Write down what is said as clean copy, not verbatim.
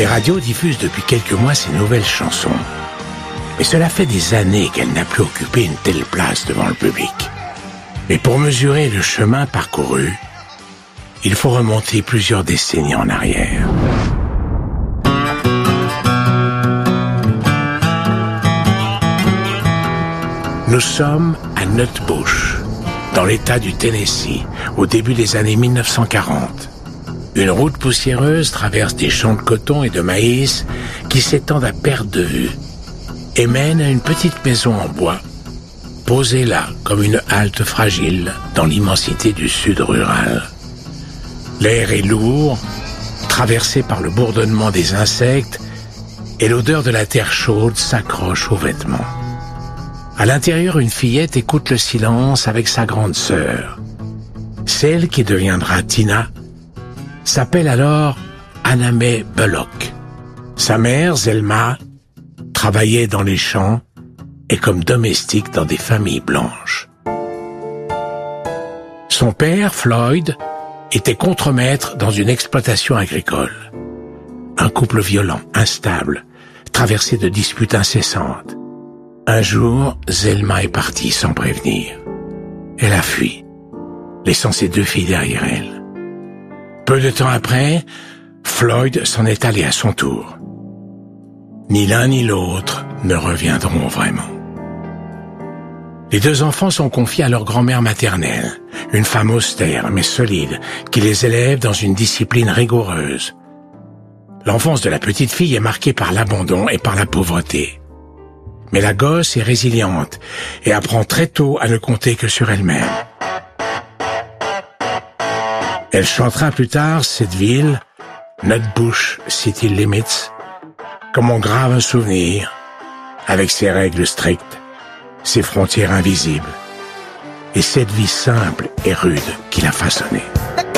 Les radios diffusent depuis quelques mois ses nouvelles chansons. Mais cela fait des années qu'elle n'a plus occupé une telle place devant le public. Et pour mesurer le chemin parcouru, il faut remonter plusieurs décennies en arrière. Nous sommes à Nutbush, dans l'État du Tennessee, au début des années 1940. Une route poussiéreuse traverse des champs de coton et de maïs qui s'étendent à perte de vue et mène à une petite maison en bois, posée là comme une halte fragile dans l'immensité du sud rural. L'air est lourd, traversé par le bourdonnement des insectes, et l'odeur de la terre chaude s'accroche aux vêtements. À l'intérieur, une fillette écoute le silence avec sa grande sœur. Celle qui deviendra Tina s'appelle alors Anna Mae Bullock. Sa mère, Zelma, travaillait dans les champs et comme domestique dans des familles blanches. Son père, Floyd, était contremaître dans une exploitation agricole. Un couple violent, instable, traversé de disputes incessantes. Un jour, Zelma est partie sans prévenir. Elle a fui, laissant ses 2 filles derrière elle. Peu de temps après, Floyd s'en est allé à son tour. Ni l'un ni l'autre ne reviendront vraiment. Les 2 enfants sont confiés à leur grand-mère maternelle, une femme austère mais solide, qui les élève dans une discipline rigoureuse. L'enfance de la petite fille est marquée par l'abandon et par la pauvreté. Mais la gosse est résiliente et apprend très tôt à ne compter que sur elle-même. Elle chantera plus tard cette ville, Nutbush City Limits, comme on grave un souvenir, avec ses règles strictes, ses frontières invisibles, et cette vie simple et rude qui l'a façonnée.